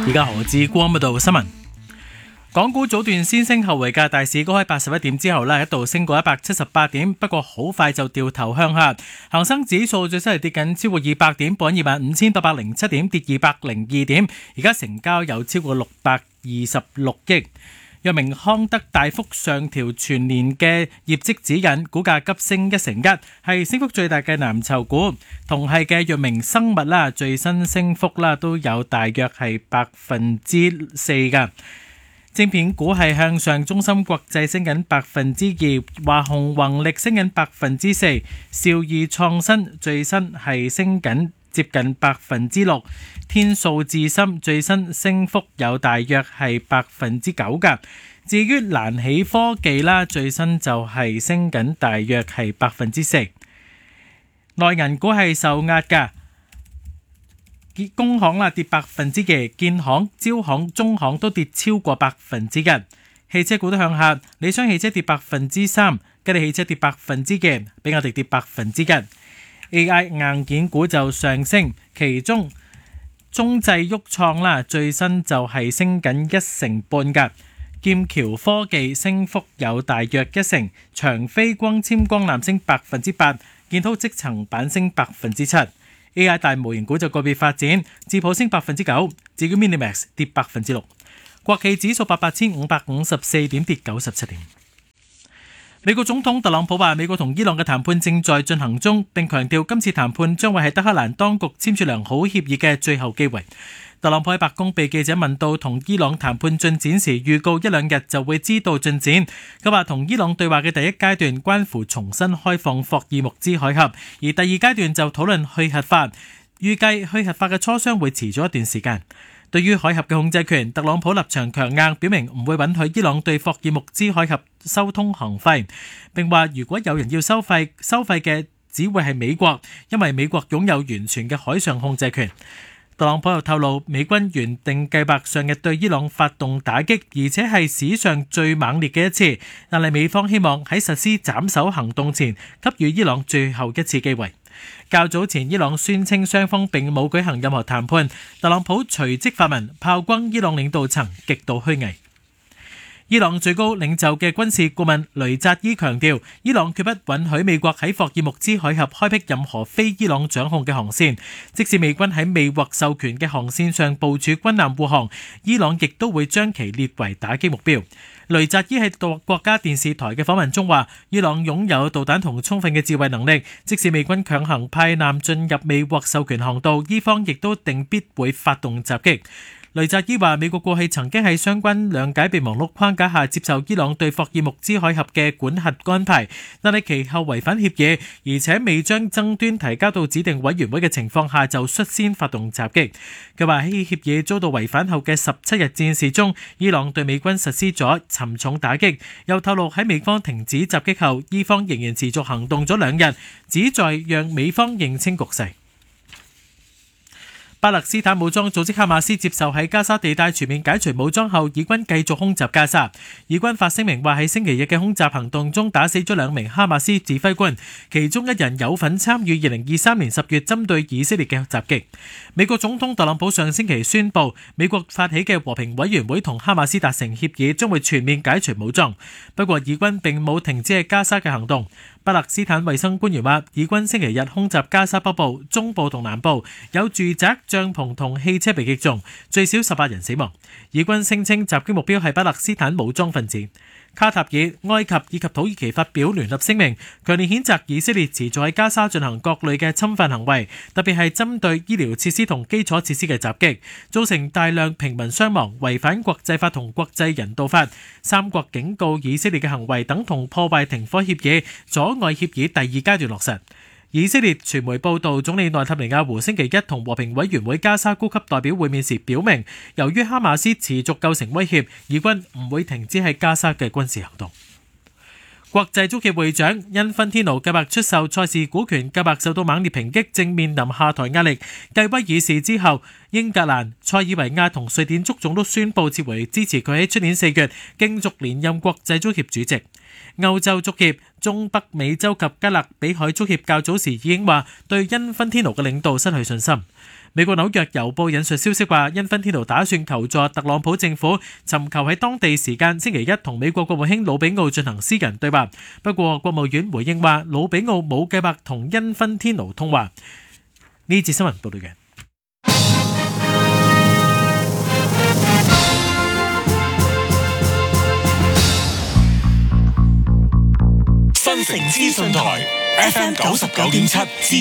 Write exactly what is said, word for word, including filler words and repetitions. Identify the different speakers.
Speaker 1: 而家何志光報道新聞。港股早段先升後回嘅，大市高開八十一點之後呢，一度升過一百七十八點，不過好快就掉頭向下。恒生指數最新係跌緊超過二百點，報二萬五千八百零七點，跌二百零二點。而家成交有超過六百二十六億。藥明康德大幅上調全年嘅業績指引，股價急升一成一，係升幅最大嘅藍籌股。同係嘅藥明生物啦，最新升幅啦都有大約係百分之四㗎。晶片股係向上，中芯國際升緊百分之二，華虹宏力升緊百分之四，兆易創新最新係升緊接近百分之六，天數智深最新升幅有大約係百分之九噶。至於蘭喜科技啦，最新就係升緊大約係百分之四。內銀股係受壓噶。工行啦跌百分之二，建行、招行、中行都跌超過百分之一。汽車股都向下，理想汽車跌百分之三，吉利汽車跌百分之二，比亞迪跌百分之一。A I 硬件股就上升，其中中製旭創啦最新就係升緊一成半噶。劍橋科技升幅有大約一成，長飛光纖光纜升百分之八，建滔積層板升百分之七。A I 大模型股就個別發展，智普升百分之九，至於 Minimax 跌百分之六。國企指數八八千五百五十四點，跌九十七點。美國總統特朗普話：美國同伊朗嘅談判正在進行中，並強調今次談判將會係德黑蘭當局簽署良好協議嘅最後機會。特朗普喺白宮被記者問到同伊朗談判進展時，預告一兩日就會知道進展。佢話同伊朗對話嘅第一階段關乎重新開放霍爾木茲海峽，而第二階段就討論去核化。預計去核化嘅磋商會持續一段時間。對於海峽嘅控制權，特朗普立場強硬，表明唔會允許伊朗對霍爾木茲海峽收通航費，並話如果有人要收費，收費嘅只會係美國，因為美國擁有完全嘅海上控制權。特朗普又透露，美軍原定計劃上日對伊朗發動打擊，而且係史上最猛烈嘅一次，但係美方希望喺實施斬首行動前，給予伊朗最後一次機會。較早前，伊朗宣稱雙方並冇舉行任何談判，特朗普隨即發文炮轟伊朗領導層極度虛偽。伊朗最高領袖嘅軍事顧問雷扎伊強調，伊朗決不允許美國喺霍爾木茲海峽開闢任何非伊朗掌控嘅航線，即使美軍喺未獲授權嘅航線上部署軍艦護航，伊朗亦都會將其列為打擊目標。雷扎伊喺國家電視台嘅訪問中話，伊朗擁有導彈同充分嘅自衛能力，即使美軍強行派艦進入未獲授權航道，伊方亦都定必會發動襲擊。雷扎伊話：美國過去曾經喺相關諒解備忘錄框架下接受伊朗對霍爾木茲海峽嘅管轄安排，但係其後違反協議，而且未將爭端提交到指定委員會嘅情況下就率先發動襲擊。佢話喺協議遭到違反後嘅十七日戰事中，伊朗對美軍實施咗沉重打擊。又透露喺美方停止襲擊後，伊方仍然持續行動咗兩日，旨在讓美方認清局勢。巴勒斯坦武裝組織哈馬斯接受喺加沙地帶全面解除武裝後，以軍繼續空襲加沙。以軍發聲明話喺星期日嘅空襲行動中打死咗兩名哈馬斯指揮官，其中一人有份參與二零二三年十月針對以色列嘅襲擊。美國總統特朗普上星期宣布，美國發起嘅和平委員會同哈馬斯達成協議，將會全面解除武裝。不過以軍並冇停止喺加沙嘅行動。巴勒斯坦衛生官員話，以軍星期日空襲加沙北部、中部同南部，有住宅、帳篷同汽車被擊中，最少十八人死亡。以軍聲稱襲擊目標係巴勒斯坦武裝分子。卡塔爾、埃及以及土耳其發表聯合聲明，強烈譴責以色列持續喺加沙進行各類嘅侵犯行為，特別係針對醫療設施同基礎設施嘅襲擊，造成大量平民傷亡，違反國際法同國際人道法。三國警告以色列嘅行為等同破壞停火協議，阻礙協議第二階段落實。以色列傳媒報道，總理內塔尼亞胡星期一同和平委員會加沙高級代表會面時表明，由於哈馬斯持續構成威脅，以軍唔會停止喺加沙嘅軍事行動。國際足協會長因芬天奴計劃出售賽事股權計劃受到猛烈抨擊，正面臨下台壓力。繼威爾士之後，英格蘭、塞爾維亞同瑞典足總都宣布撤回支持佢喺出年四月競逐連任國際足協主席。歐洲足協、中北美洲及加勒比海足協較早時已經話對因芬天奴嘅領導失去信心。 美國紐約郵報引述消息話，因芬天奴打算求助特朗普政府，尋求喺當地時間星期一同美國國務卿魯比奧進行私人對話。不過國務院回應話，魯比奧冇計劃同因芬天奴通話。呢節新聞報道嘅。
Speaker 2: 新城資訊台 F M 九十九點七。